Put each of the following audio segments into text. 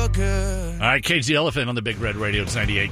feel good. All right, Cage the Elephant on the Big Red Radio. It's 98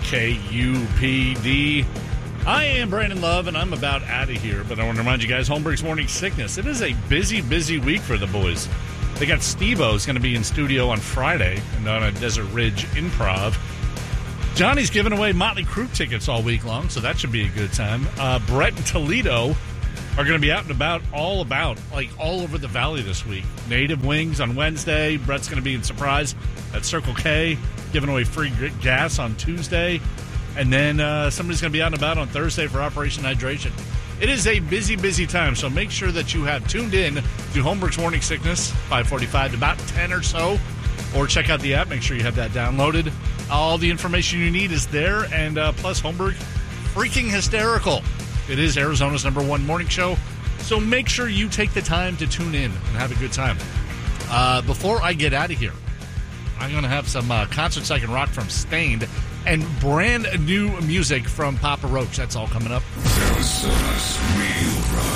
KUPD. I am Brandon Love, and I'm about out of here. But I want to remind you guys, Holmberg's Morning Sickness. It is a busy, busy week for the boys. They got Steve-O's going to be in studio on Friday and on a Desert Ridge Improv. Johnny's giving away Motley Crue tickets all week long, so that should be a good time. Brett and Toledo are going to be out and about, all over the valley this week. Native Wings on Wednesday. Brett's going to be in Surprise at Circle K, giving away free gas on Tuesday. And then somebody's going to be out and about on Thursday for Operation Hydration. It is a busy, busy time, so make sure that you have tuned in to Holmberg's Morning Sickness, 5:45 to about 10 or so. Or check out the app. Make sure you have that downloaded. All the information you need is there. And plus, Holmberg, freaking hysterical. It is Arizona's #1 morning show. So make sure you take the time to tune in and have a good time. Before I get out of here, I'm going to have some concerts I can rock from Stained and brand new music from Papa Roach. That's all coming up. Arizona's real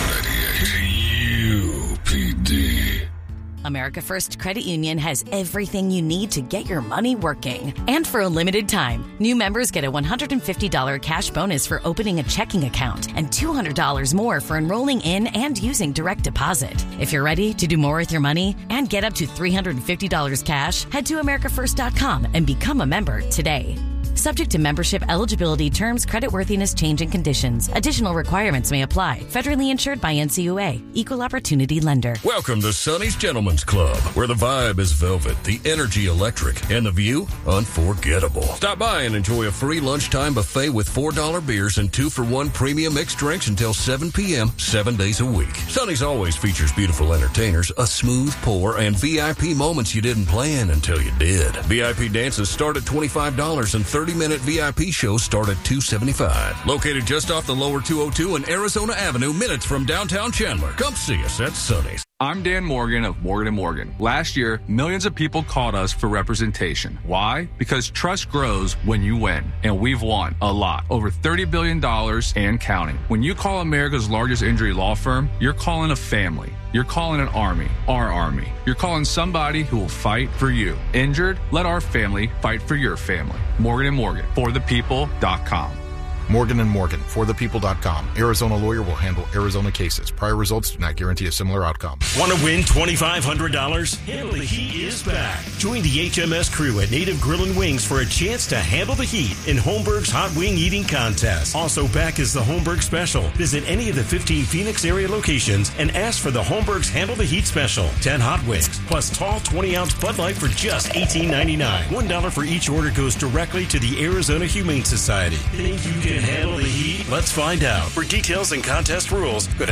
variety. UPD. America First Credit Union has everything you need to get your money working. And for a limited time, new members get a $150 cash bonus for opening a checking account and $200 more for enrolling in and using direct deposit. If you're ready to do more with your money and get up to $350 cash, head to americafirst.com and become a member today. Subject to membership eligibility, terms, creditworthiness, change, and conditions. Additional requirements may apply. Federally insured by NCUA. Equal Opportunity Lender. Welcome to Sonny's Gentlemen's Club, where the vibe is velvet, the energy electric, and the view unforgettable. Stop by and enjoy a free lunchtime buffet with $4 beers and 2-for-1 premium mixed drinks until 7 p.m., 7 days a week. Sonny's always features beautiful entertainers, a smooth pour, and VIP moments you didn't plan until you did. VIP dances start at $25 and 30-minute VIP shows start at $275. Located just off the lower 202 and Arizona Avenue, minutes from downtown Chandler. Come see us at Sonny's. I'm Dan Morgan of Morgan & Morgan. Last year, millions of people called us for representation. Why? Because trust grows when you win. And we've won a lot. Over $30 billion and counting. When you call America's largest injury law firm, you're calling a family. You're calling an army, our army. You're calling somebody who will fight for you. Injured? Let our family fight for your family. Morgan & Morgan, forthepeople.com. Morgan & Morgan, forthepeople.com. Arizona lawyer will handle Arizona cases. Prior results do not guarantee a similar outcome. Want to win $2,500? Handle the Heat is back. Join the HMS crew at Native Grill and Wings for a chance to handle the heat in Holmberg's Hot Wing Eating Contest. Also back is the Holmberg Special. Visit any of the 15 Phoenix area locations and ask for the Holmberg's Handle the Heat Special. 10 hot wings, plus tall 20-ounce Bud Light for just $18.99. $1 for each order goes directly to the Arizona Humane Society. Think you can handle the heat? Let's find out. For details and contest rules, go to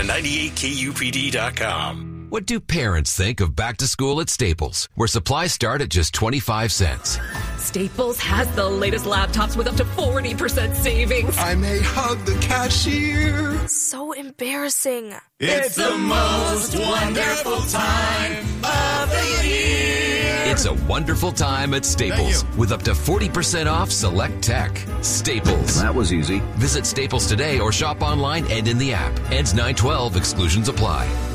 98kupd.com. What do parents think of back to school at Staples, where supplies start at just 25 cents? Staples has the latest laptops with up to 40% savings. I may hug the cashier. So embarrassing. It's the most wonderful time of the year. It's a wonderful time at Staples with up to 40% off select tech. Staples. That was easy. Visit Staples today or shop online and in the app. Ends 9/12. Exclusions apply.